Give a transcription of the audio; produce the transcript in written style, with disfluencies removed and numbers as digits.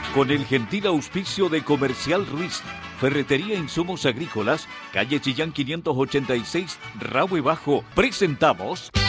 Con el gentil auspicio de Comercial Ruiz, Ferretería Insumos Agrícolas, calle Chillán 586, Rahue Bajo, presentamos...